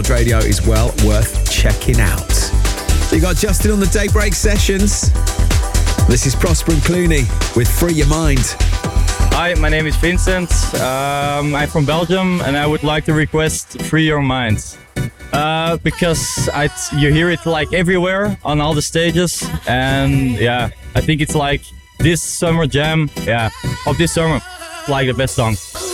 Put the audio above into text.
World Radio is well worth checking out. So you got Justin on the Daybreak Sessions. This is Prosper and Clooney with Free Your Mind. Hi, my name is Vincent. I'm from Belgium and I would like to request Free Your Mind. Because you hear it like everywhere on all the stages. And yeah, I think it's like this summer jam, of this summer, like the best song.